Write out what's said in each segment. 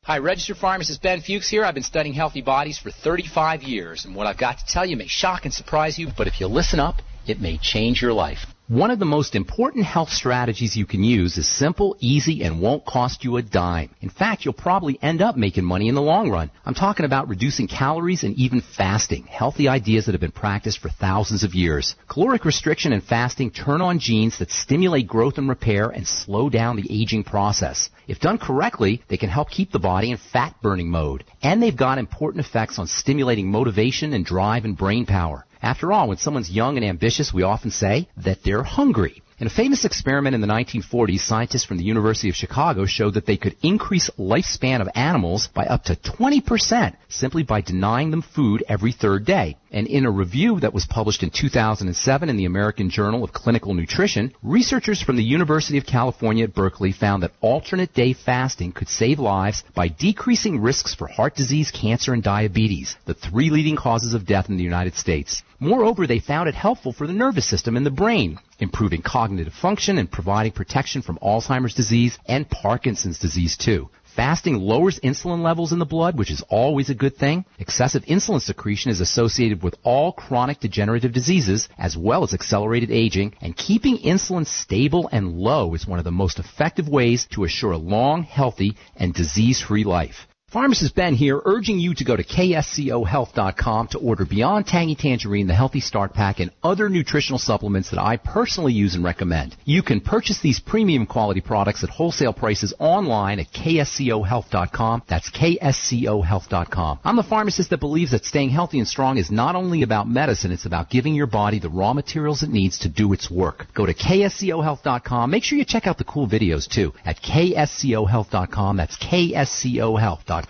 Hi, registered pharmacist Ben Fuchs here. I've been studying healthy bodies for 35 years, and what I've got to tell you may shock and surprise you, but if you listen up, it may change your life. One of the most important health strategies you can use is simple, easy, and won't cost you a dime. In fact, you'll probably end up making money in the long run. I'm talking about reducing calories and even fasting, healthy ideas that have been practiced for thousands of years. Caloric restriction and fasting turn on genes that stimulate growth and repair and slow down the aging process. If done correctly, they can help keep the body in fat-burning mode. And they've got important effects on stimulating motivation and drive and brain power. After all, when someone's young and ambitious, we often say that they're hungry. In a famous experiment in the 1940s, scientists from the University of Chicago showed that they could increase lifespan of animals by up to 20% simply by denying them food every third day. And in a review that was published in 2007 in the American Journal of Clinical Nutrition, researchers from the University of California at Berkeley found that alternate day fasting could save lives by decreasing risks for heart disease, cancer, and diabetes, the three leading causes of death in the United States. Moreover, they found it helpful for the nervous system and the brain, improving cognitive function and providing protection from Alzheimer's disease and Parkinson's disease too. Fasting lowers insulin levels in the blood, which is always a good thing. Excessive insulin secretion is associated with all chronic degenerative diseases, as well as accelerated aging, and keeping insulin stable and low is one of the most effective ways to assure a long, healthy, and disease-free life. Pharmacist Ben here, urging you to go to kscohealth.com to order Beyond Tangy Tangerine, the Healthy Start Pack, and other nutritional supplements that I personally use and recommend. You can purchase these premium quality products at wholesale prices online at kscohealth.com. That's kscohealth.com. I'm the pharmacist that believes that staying healthy and strong is not only about medicine, it's about giving your body the raw materials it needs to do its work. Go to kscohealth.com. Make sure you check out the cool videos, too, at kscohealth.com. That's kscohealth.com.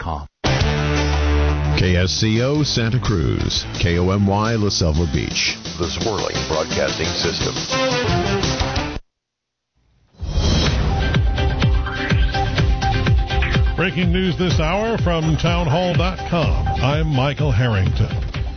KSCO Santa Cruz, KOMY La Selva Beach, the Swirling Broadcasting System. Breaking news this hour from townhall.com. I'm Michael Harrington.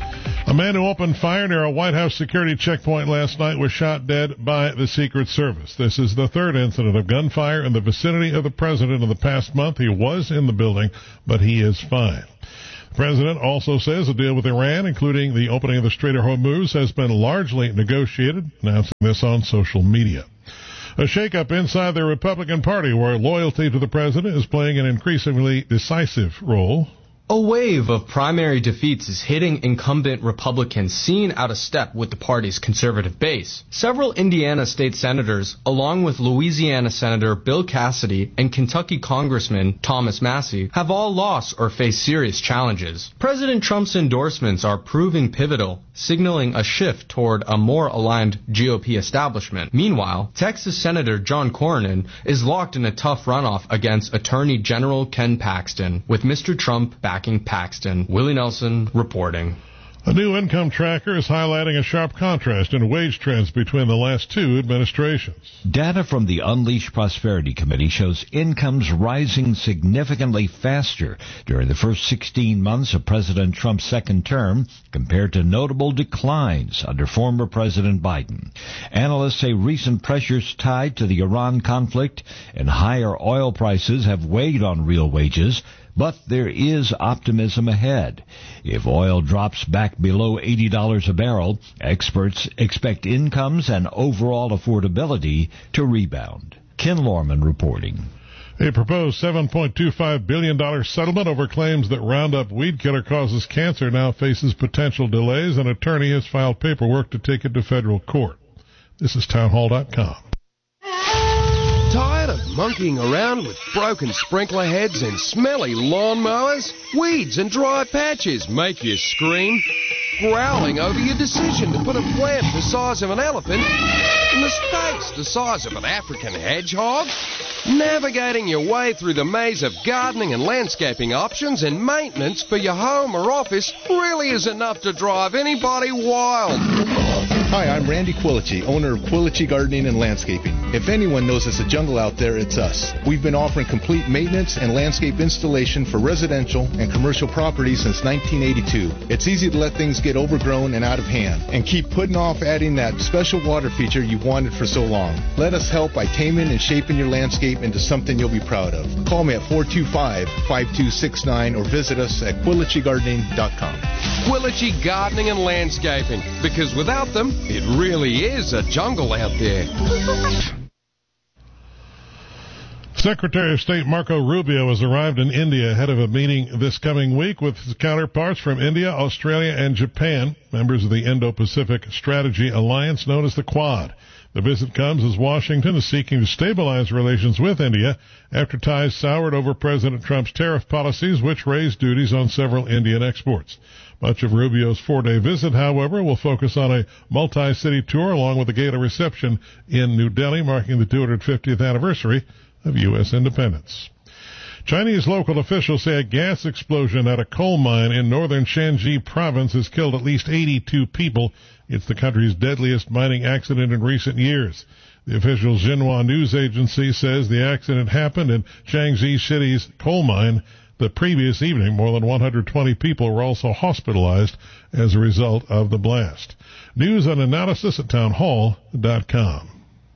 A man who opened fire near a White House security checkpoint last night was shot dead by the Secret Service. This is the third incident of gunfire in the vicinity of the president in the past month. He was in the building, but he is fine. The president also says a deal with Iran, including the opening of the Strait of Hormuz, has been largely negotiated, announcing this on social media. A shakeup inside the Republican Party, where loyalty to the president is playing an increasingly decisive role. A wave of primary defeats is hitting incumbent Republicans seen out of step with the party's conservative base. Several Indiana state senators, along with Louisiana Senator Bill Cassidy and Kentucky Congressman Thomas Massie, have all lost or face serious challenges. President Trump's endorsements are proving pivotal, signaling a shift toward a more aligned GOP establishment. Meanwhile, Texas Senator John Cornyn is locked in a tough runoff against Attorney General Ken Paxton, with Mr. Trump backing Paxton. Willie Nelson reporting. A new income tracker is highlighting a sharp contrast in wage trends between the last two administrations. Data from the Unleash Prosperity Committee shows incomes rising significantly faster during the first 16 months of President Trump's second term compared to notable declines under former President Biden. Analysts say recent pressures tied to the Iran conflict and higher oil prices have weighed on real wages, but there is optimism ahead. If oil drops back below $80 a barrel, experts expect incomes and overall affordability to rebound. Ken Lorman reporting. A proposed $7.25 billion settlement over claims that Roundup weed killer causes cancer now faces potential delays. An attorney has filed paperwork to take it to federal court. This is townhall.com. Tired of monkeying around with broken sprinkler heads and smelly lawnmowers? Weeds and dry patches make you scream. Growling over your decision to put a plant the size of an elephant in the stakes the size of an African hedgehog? Navigating your way through the maze of gardening and landscaping options and maintenance for your home or office really is enough to drive anybody wild. Hi, I'm Randy Quilici, owner of Quilici Gardening and Landscaping. If anyone knows it's a jungle out there, it's us. We've been offering complete maintenance and landscape installation for residential and commercial properties since 1982. It's easy to let things get overgrown and out of hand, and keep putting off adding that special water feature you've wanted for so long. Let us help by taming and shaping your landscape into something you'll be proud of. Call me at 425-5269 or visit us at QuiliciGardening.com. Quilici Gardening and Landscaping, because without them, it really is a jungle out there. Secretary of State Marco Rubio has arrived in India ahead of a meeting this coming week with his counterparts from India, Australia, and Japan, members of the Indo-Pacific Strategy Alliance known as the Quad. The visit comes as Washington is seeking to stabilize relations with India after ties soured over President Trump's tariff policies, which raised duties on several Indian exports. Much of Rubio's four-day visit, however, will focus on a multi-city tour along with a gala reception in New Delhi, marking the 250th anniversary of U.S. independence. Chinese local officials say a gas explosion at a coal mine in northern Shanxi province has killed at least 82 people. It's the country's deadliest mining accident in recent years. The official Xinhua news agency says the accident happened in Shanxi City's coal mine. The previous evening, more than 120 people were also hospitalized as a result of the blast. News and analysis at townhall.com.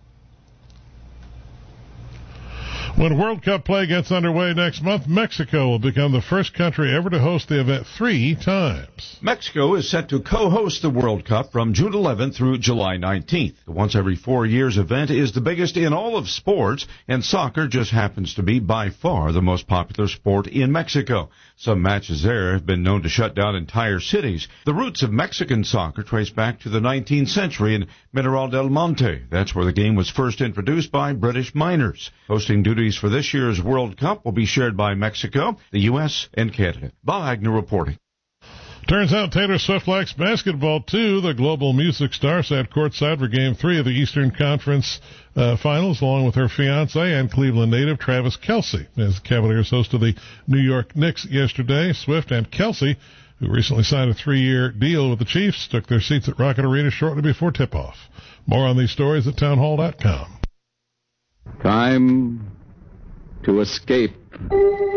When World Cup play gets underway next month, Mexico will become the first country ever to host the event 3 times. Mexico is set to co-host the World Cup from June 11th through July 19th. The once every 4 years event is the biggest in all of sports, and soccer just happens to be by far the most popular sport in Mexico. Some matches there have been known to shut down entire cities. The roots of Mexican soccer trace back to the 19th century in Mineral del Monte. That's where the game was first introduced by British miners. Hosting duties for this year's World Cup will be shared by Mexico, the U.S., and Canada. Bob Agnew reporting. Turns out Taylor Swift likes basketball, too. The global music star sat courtside for Game 3 of the Eastern Conference Finals, along with her fiancé and Cleveland native Travis Kelce. As the Cavaliers hosted the New York Knicks yesterday, Swift and Kelce, who recently signed a 3-year deal with the Chiefs, took their seats at Rocket Arena shortly before tip-off. More on these stories at townhall.com. Time to escape.